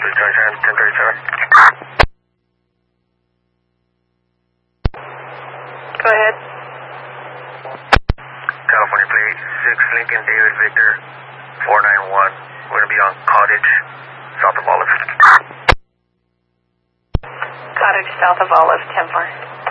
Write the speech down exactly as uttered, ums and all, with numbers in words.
Southwest Junction, ten thirty-seven. Go ahead. California plate, six Lincoln David Victor, four nine one. We're going to be on Cottage, south of Olive. Cottage, south of Olive, ten four.